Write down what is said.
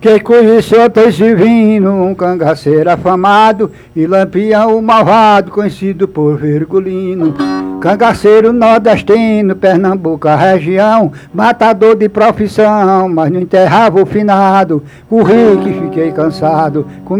Que conheceu até divino, um cangaceiro afamado, e Lampião o malvado, conhecido por Virgulino. Cangaceiro nordestino, Pernambuco a região, matador de profissão, mas não enterrava o finado. Corri que fiquei cansado.